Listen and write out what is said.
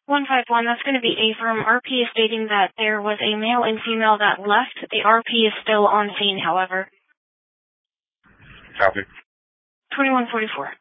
151, that's going to be Affirm. RP is stating that there was a male and female that left. The RP is still on scene, however. Copy. 2144.